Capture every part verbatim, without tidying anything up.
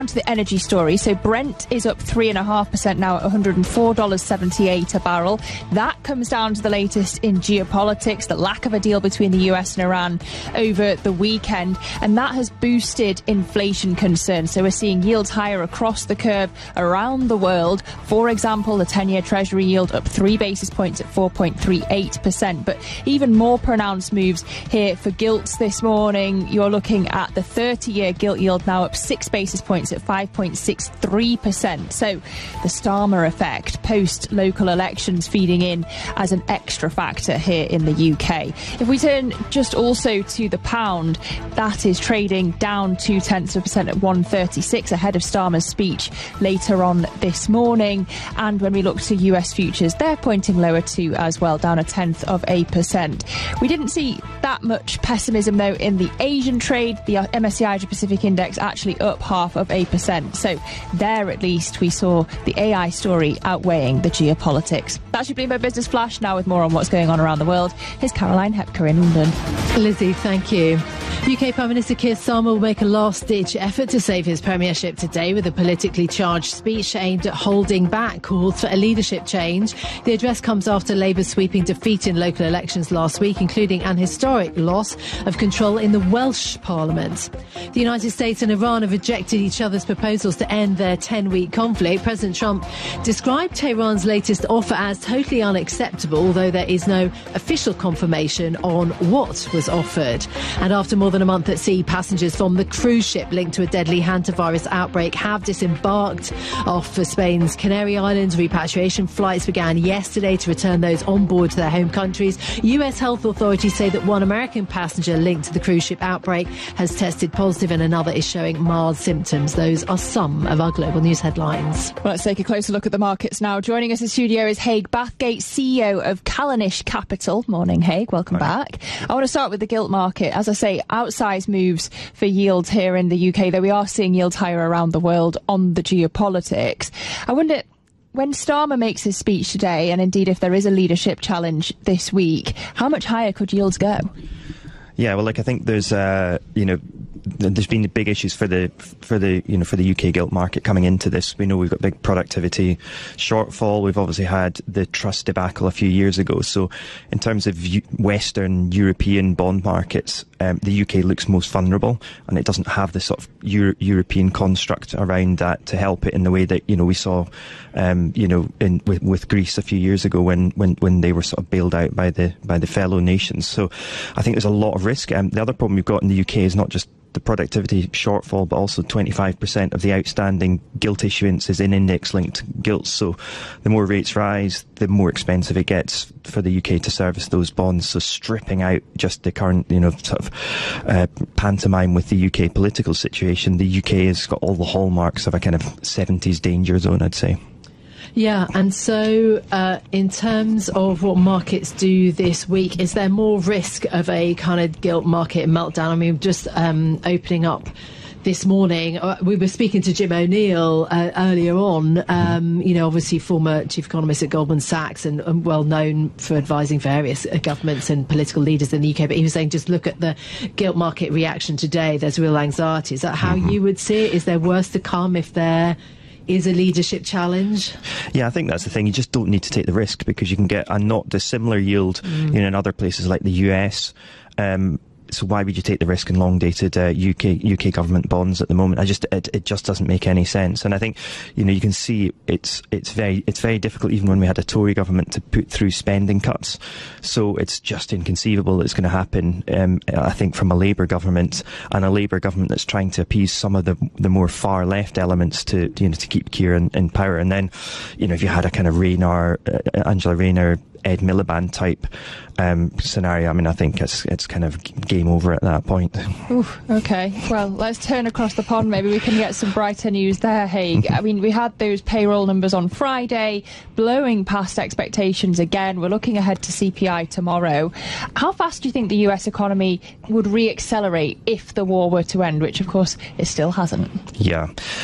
To the energy story. So Brent is up three point five percent now at one hundred four dollars seventy-eight a barrel. That comes down to the latest in geopolitics, the lack of a deal between the U S and Iran over the weekend, and that has boosted inflation concerns. So we're seeing yields higher across the curve around the world. For example, the ten-year Treasury yield up three basis points at four point three eight percent. But even more pronounced moves here for gilts this morning. You're looking at the thirty-year gilt yield now up six basis points at five point six three percent. So the Starmer effect post local elections feeding in as an extra factor here in the U K. If we turn just also to the pound, that is trading down two tenths of a percent at one thirty-six ahead of Starmer's speech later on this morning. And when we look to U S futures, they're pointing lower too as well, down a tenth of a percent. We didn't see that much pessimism though in the Asian trade. The M S C I Asia Pacific Index actually up half of a percent. So there at least we saw the A I story outweighing the geopolitics. That's your Bloomberg Business Flash. Now with more on what's going on around the world, here's Caroline Hepker in London. Lizzie, thank you. U K Prime Minister Keir Starmer will make a last-ditch effort to save his premiership today with a politically charged speech aimed at holding back calls for a leadership change. The address comes after Labour's sweeping defeat in local elections last week, including an historic loss of control in the Welsh Parliament. The United States and Iran have rejected each other's proposals to end their ten-week conflict. President Trump described Tehran's latest offer as totally unacceptable, although there is no official confirmation on what was offered. And after more than a month at sea, passengers from the cruise ship linked to a deadly hantavirus outbreak have disembarked off for Spain's Canary Islands. Repatriation flights began yesterday to return those on board to their home countries. U S health authorities say that one American passenger linked to the cruise ship outbreak has tested positive and another is showing mild symptoms. Those are some of our global news headlines. Well, let's take a closer look at the markets now. Joining us in studio is Haig Bathgate, C E O of Callanish Capital. Morning, Haig. Welcome Morning. back. I want to start with the gilt market. As I say, outsized moves for yields here in the U K, though we are seeing yields higher around the world on the geopolitics. I wonder, when Starmer makes his speech today, and indeed if there is a leadership challenge this week, how much higher could yields go? Yeah, well, like I think there's, uh, you know, there's been big issues for the for the you know for the U K gilt market coming into this. We know we've got big productivity shortfall. We've obviously had the trust debacle a few years ago. So, in terms of U- Western European bond markets, um, the U K looks most vulnerable, and it doesn't have the sort of Euro- European construct around that to help it in the way that you know we saw, um, you know, in with, with Greece a few years ago when, when when they were sort of bailed out by the by the fellow nations. So, I think there's a lot of risk. Um, the other problem we've got in the U K is not just the productivity shortfall, but also twenty-five percent of the outstanding gilt issuance is in index-linked gilts. So the more rates rise, the more expensive it gets for the U K to service those bonds. So stripping out just the current, you know, sort of uh, pantomime with the U K political situation, the U K has got all the hallmarks of a kind of seventies danger zone, I'd say. Yeah, and so uh, in terms of what markets do this week, is there more risk of a kind of gilt market meltdown? I mean, just um, opening up this morning, uh, we were speaking to Jim O'Neill uh, earlier on, um, you know, obviously former chief economist at Goldman Sachs and, and well known for advising various uh, governments and political leaders in the U K. But he was saying, just look at the gilt market reaction today. There's real anxiety. Is that how mm-hmm. you would see it? Is there worse to come if there is a leadership challenge? Yeah, I think that's the thing. You just don't need to take the risk because you can get a not dissimilar yield mm. you know, in other places like the U S. Um, so why would you take the risk in long-dated uh, U K U K government bonds at the moment? I just it, it just doesn't make any sense. And I think you know you can see it's it's very it's very difficult even when we had a Tory government to put through spending cuts. So it's just inconceivable that it's going to happen. Um, I think from a Labour government and a Labour government that's trying to appease some of the the more far left elements to you know to keep Keir in, in power. And then you know if you had a kind of Rayner, uh, Angela Rayner, Ed Miliband type um, scenario, I mean, I think it's it's kind of game over at that point. Ooh, okay. Well, let's turn across the pond. Maybe we can get some brighter news there, Haig. I mean, we had those payroll numbers on Friday, blowing past expectations again. We're looking ahead to C P I tomorrow. How fast do you think the U S economy would re-accelerate if the war were to end, which, of course, it still hasn't? Yeah.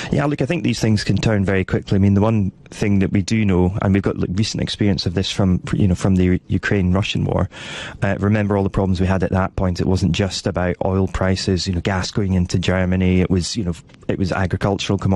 Yeah, look, I think these things can turn very quickly. I mean, the one thing that we do know, and we've got like, recent experience of this from, you know, from the Ukraine-Russian war. Uh, remember all the problems we had at that point. It wasn't just about oil prices, you know, gas going into Germany. It was, you know, it was agricultural commodities.